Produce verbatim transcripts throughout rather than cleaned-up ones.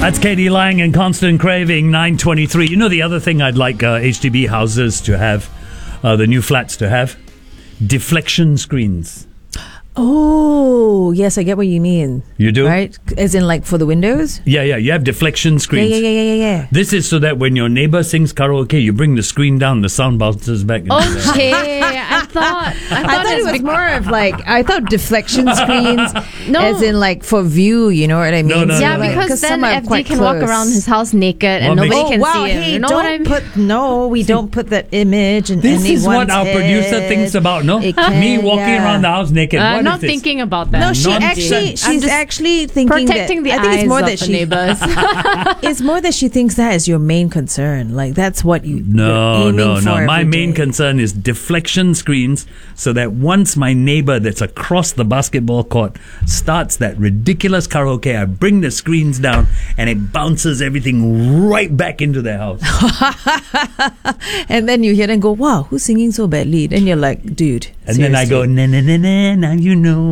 That's Katie Lang and Constant Craving, nine twenty-three. You know the other thing I'd like uh, H D B houses to have, uh, the new flats to have? Deflection screens. Oh, yes, I get what you mean. You do? Right? As in like for the windows? Yeah, yeah, you have deflection screens. Yeah, yeah, yeah, yeah, yeah. This is so that when your neighbor sings karaoke, you bring the screen down, the sound bounces back. Into Okay, I thought I thought, I thought it was more of like, I thought deflection screens No. as in like for view, you know what I mean? No, no, So yeah, no, no. like- because then some are F D quite can walk close. around his house naked and What nobody makes- can oh, wow, see him. hey, you know don't what I mean? put, no, we don't put that image in This anyone's is what our producer head. thinks about, no? It Me can- walking yeah. around the house naked. I'm What is not this? thinking about that. No, she Nonsense. actually, I'm she's just actually thinking protecting that, the I think eyes it's more of that the she, neighbors. it's more that she thinks that is your main concern. Like that's what you No, you're aiming no, for no. My every main day. concern is deflection screens so that once my neighbor that's across the basketball court starts that ridiculous karaoke, I bring the screens down and it bounces everything right back into their house. And then you hear them go, wow, who's singing so badly? Then you're like, dude. And then I go, na na na na, now you know.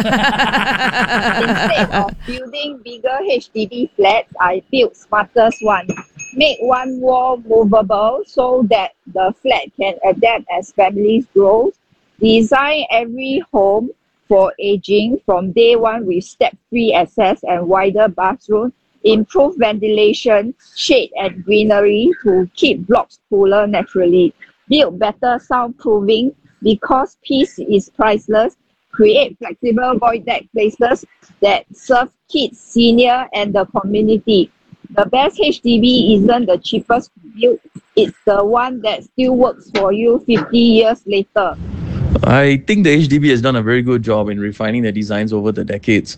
Instead of building bigger H D B flats, I built smartest one. Make one wall movable so that the flat can adapt as families grow. Design every home for aging from day one with step-free access and wider bathroom. Improve ventilation, shade and greenery to keep blocks cooler naturally. Build better soundproofing because peace is priceless. Create flexible void deck places that serve kids, senior, and the community. The best H D B isn't the cheapest to build. It's the one that still works for you fifty years later. I think the H D B has done a very good job in refining their designs over the decades.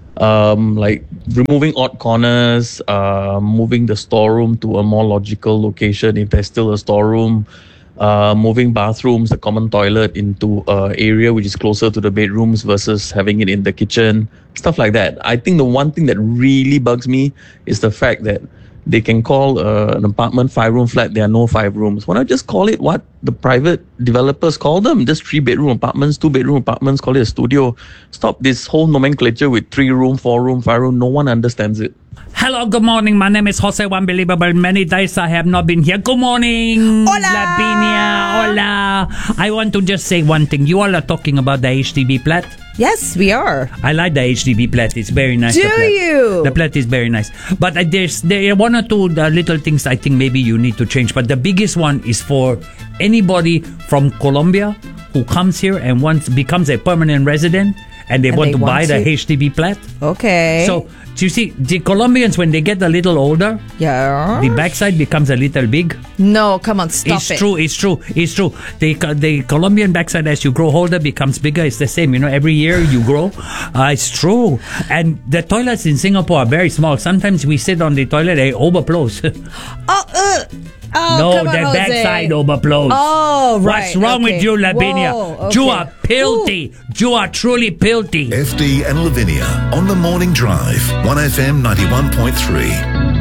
Um, like removing odd corners, uh, moving the storeroom to a more logical location if there's still a storeroom, uh, moving bathrooms, the common toilet into an area which is closer to the bedrooms versus having it in the kitchen, stuff like that. I think the one thing that really bugs me is the fact that they can call uh, an apartment five-room flat, there are no five rooms. Why not just call it what the private developers call them? Just three-bedroom apartments, two-bedroom apartments, call it a studio. Stop this whole nomenclature with three-room, four-room, five-room. No one understands it. Hello, good morning. My name is Jose Unbelievable. Many days I have not been here. Good morning. Hola. Lavinia. Hola. I want to just say one thing. You all are talking about the H D B plat. Yes, we are. I like the H D B plat. It's very nice. Do the plat. you? The plat is very nice. But uh, there's there are one or two uh, little things I think maybe you need to change. But the biggest one is for anybody from Colombia who comes here and wants becomes a permanent resident and they And want they to want buy the to- H D B plat. Okay. So, do you see, the Colombians, when they get a little older, yeah. the backside becomes a little big. No, come on, stop it's it. true, it's true, it's true. The the Colombian backside, as you grow older, becomes bigger. It's the same, you know, every year you grow. Uh, it's true. And the toilets in Singapore are very small. Sometimes we sit on the toilet, it overflows. Oh, uh, oh, no, come on, the Jose. backside overflows. Oh, right. What's wrong okay. with you, Lavinia? Whoa, You okay. are filthy. You are truly filthy. F D and Lavinia on the Morning Drive, one F M ninety-one point three.